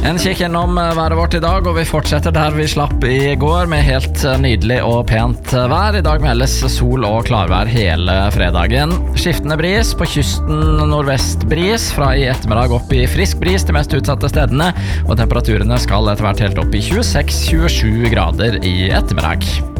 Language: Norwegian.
En kikk innom været vårt I dag, og vi fortsetter der vi slapp I går med helt nydelig og pent vær. I dag meldes sol og klarvær hele fredagen. Skiftende bris på kysten, nordvest bris, fra I ettermiddag opp I frisk bris de mest utsatte stedene, og temperaturene skal etter hvert helt opp I 26-27 grader I ettermiddag.